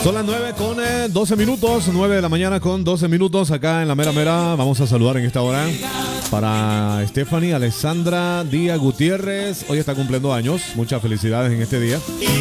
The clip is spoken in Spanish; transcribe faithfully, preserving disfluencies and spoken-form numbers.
Son las nueve con eh, doce minutos, nueve de la mañana con doce minutos acá en la mera mera. Vamos a saludar en esta hora para Stephanie Alessandra Díaz Gutiérrez. Hoy está cumpliendo años, muchas felicidades en este día.